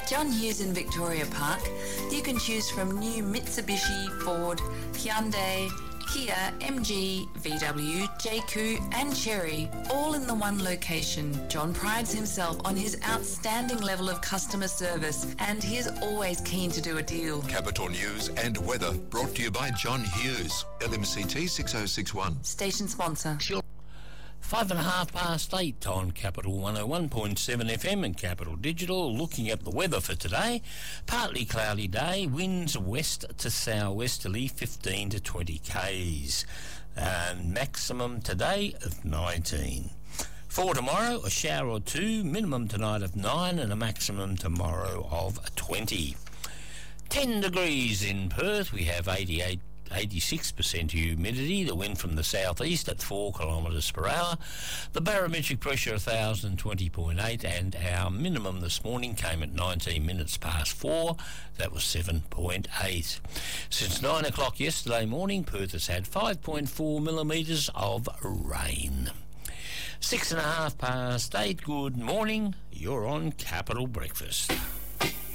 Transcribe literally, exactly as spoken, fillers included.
John Hughes in Victoria Park. You can choose from new Mitsubishi, Ford, Hyundai, Kia, M G, V W, J Q and Chery, all in the one location. John prides himself on his outstanding level of customer service and he is always keen to do a deal. Capital News and weather brought to you by John Hughes, L M C T six oh six one. Station sponsor. Five and a half past eight on Capital one oh one point seven F M and Capital Digital. Looking at the weather for today, partly cloudy day, winds west to southwesterly fifteen to twenty k's, and maximum today of nineteen. For tomorrow, a shower or two, minimum tonight of nine and a maximum tomorrow of twenty. ten degrees in Perth, we have eighty-eight eighty-six percent humidity, the wind from the southeast at four kilometres per hour, the barometric pressure one thousand twenty point eight, and our minimum this morning came at nineteen minutes past four, that was seven point eight. Since nine o'clock yesterday morning, Perth has had five point four millimetres of rain. Six and a half past eight, good morning, you're on Capital Breakfast.